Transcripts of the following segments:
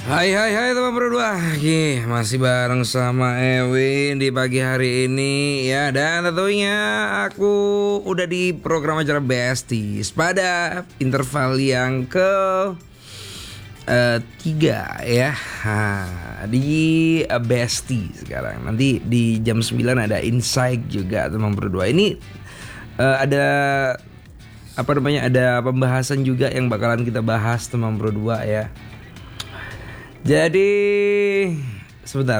Hai teman berdua. Masih bareng sama Ewin di pagi hari ini ya. Dan tentunya aku udah di program acara Besties pada interval yang ke tiga ya. Di Besties sekarang. Nanti di jam 9 ada Insight juga teman berdua. Ini ada apa namanya, ada pembahasan juga yang bakalan kita bahas teman berdua ya. Jadi sebentar.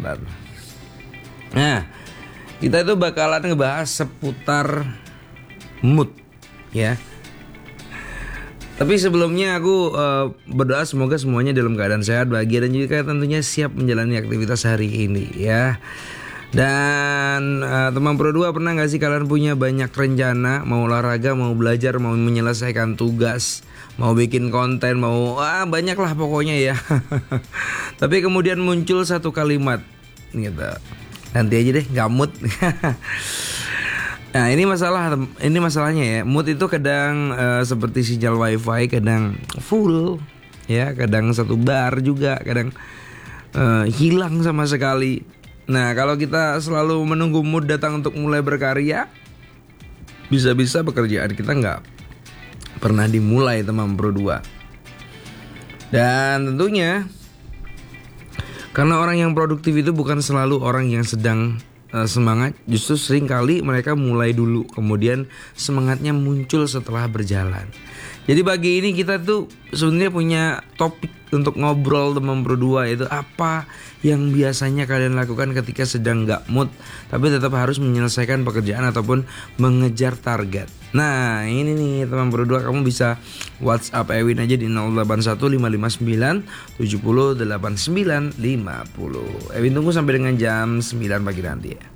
Nah, kita itu bakalan ngebahas seputar mood ya. Tapi sebelumnya aku berdoa semoga semuanya dalam keadaan sehat, bahagia, dan juga tentunya siap menjalani aktivitas hari ini ya. Dan teman Pro 2, pernah gak sih kalian punya banyak rencana, mau olahraga, mau belajar, mau menyelesaikan tugas, mau bikin konten, mau banyak lah pokoknya ya. Tapi kemudian muncul satu kalimat gitu, nanti aja deh, gak mood. Nah ini masalahnya ya. Mood itu kadang seperti sinyal wifi, kadang full ya, kadang satu bar juga, kadang hilang sama sekali. Nah kalau kita selalu menunggu mood datang untuk mulai berkarya, bisa-bisa pekerjaan kita nggak pernah dimulai teman Pro 2. Dan tentunya karena orang yang produktif itu bukan selalu orang yang sedang semangat, justru sering kali mereka mulai dulu, kemudian semangatnya muncul setelah berjalan. Jadi pagi ini kita tuh sebenarnya punya topik untuk ngobrol teman Pro 2, yaitu apa yang biasanya kalian lakukan ketika sedang gak mood tapi tetap harus menyelesaikan pekerjaan ataupun mengejar target. Nah ini nih teman Pro 2, kamu bisa WhatsApp Ewin aja di 081559 708950. Ewin tunggu sampai dengan jam 9 pagi nanti ya.